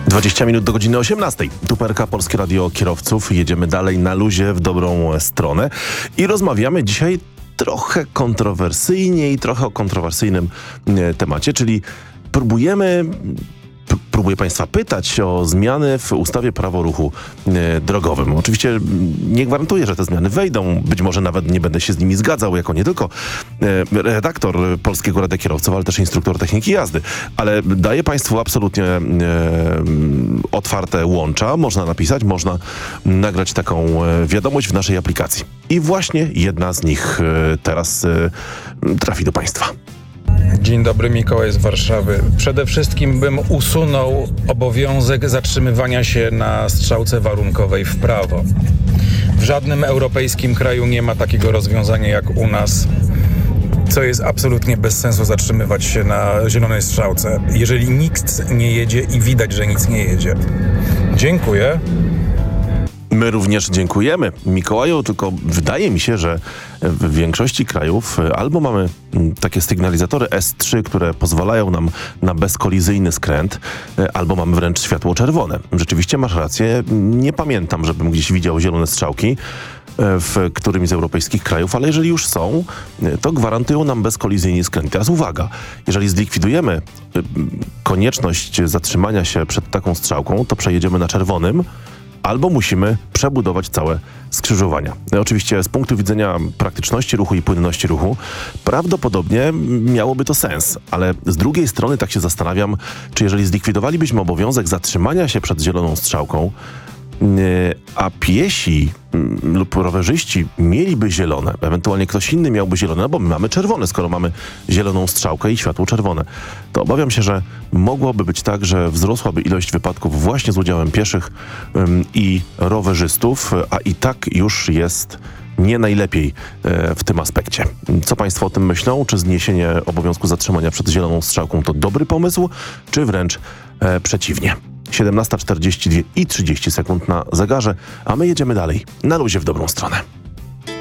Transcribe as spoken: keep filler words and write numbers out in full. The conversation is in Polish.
dwadzieścia minut do godziny osiemnastej. Tu P R K, Polskie Radio Kierowców. Jedziemy dalej na luzie w dobrą stronę i rozmawiamy dzisiaj trochę kontrowersyjnie i trochę o kontrowersyjnym e, temacie, czyli próbujemy... Próbuję Państwa pytać o zmiany w ustawie Prawo o ruchu e, drogowym. Oczywiście nie gwarantuję, że te zmiany wejdą. Być może nawet nie będę się z nimi zgadzał, jako nie tylko e, redaktor Polskiego Radia Kierowców, ale też instruktor techniki jazdy. Ale daję Państwu absolutnie e, otwarte łącza. Można napisać, można nagrać taką e, wiadomość w naszej aplikacji. I właśnie jedna z nich e, teraz e, trafi do Państwa. Dzień dobry, Mikołaj z Warszawy. Przede wszystkim bym usunął obowiązek zatrzymywania się na strzałce warunkowej w prawo. W żadnym europejskim kraju nie ma takiego rozwiązania jak u nas, co jest absolutnie bez sensu zatrzymywać się na zielonej strzałce, jeżeli nikt nie jedzie i widać, że nic nie jedzie. Dziękuję. My również dziękujemy Mikołaju, tylko wydaje mi się, że w większości krajów albo mamy takie sygnalizatory S trzy, które pozwalają nam na bezkolizyjny skręt, albo mamy wręcz światło czerwone. Rzeczywiście masz rację, nie pamiętam, żebym gdzieś widział zielone strzałki w którymś z europejskich krajów, ale jeżeli już są, to gwarantują nam bezkolizyjny skręt. Teraz uwaga, jeżeli zlikwidujemy konieczność zatrzymania się przed taką strzałką, to przejedziemy na czerwonym, albo musimy przebudować całe skrzyżowania. Oczywiście z punktu widzenia praktyczności ruchu i płynności ruchu prawdopodobnie miałoby to sens, ale z drugiej strony tak się zastanawiam, czy jeżeli zlikwidowalibyśmy obowiązek zatrzymania się przed zieloną strzałką, a piesi lub rowerzyści mieliby zielone, ewentualnie ktoś inny miałby zielone, no bo my mamy czerwone, skoro mamy zieloną strzałkę i światło czerwone, to obawiam się, że mogłoby być tak, że wzrosłaby ilość wypadków właśnie z udziałem pieszych ym, i rowerzystów, a i tak już jest nie najlepiej e, w tym aspekcie. Co Państwo o tym myślą? Czy zniesienie obowiązku zatrzymania przed zieloną strzałką to dobry pomysł, czy wręcz e, przeciwnie? siedemnasta czterdzieści dwa i trzydzieści sekund na zegarze, a my jedziemy dalej na luzie w dobrą stronę.